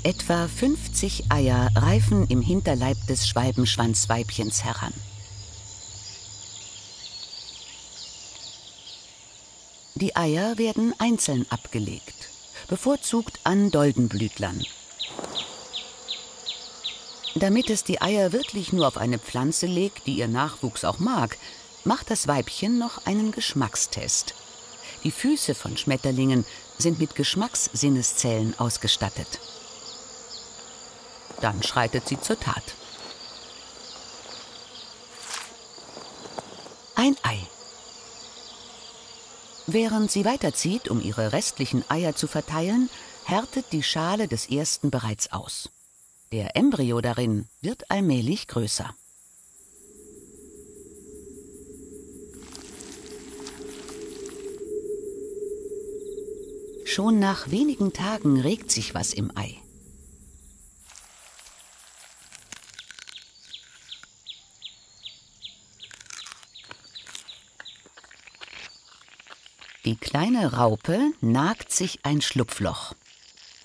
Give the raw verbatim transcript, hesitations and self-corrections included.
Etwa fünfzig Eier reifen im Hinterleib des Schwalbenschwanzweibchens heran. Die Eier werden einzeln abgelegt, bevorzugt an Doldenblütlern. Damit es die Eier wirklich nur auf eine Pflanze legt, die ihr Nachwuchs auch mag, macht das Weibchen noch einen Geschmackstest. Die Füße von Schmetterlingen sind mit Geschmackssinneszellen ausgestattet. Dann schreitet sie zur Tat. Ein Ei. Während sie weiterzieht, um ihre restlichen Eier zu verteilen, härtet die Schale des ersten bereits aus. Der Embryo darin wird allmählich größer. Schon nach wenigen Tagen regt sich was im Ei. Die kleine Raupe nagt sich ein Schlupfloch.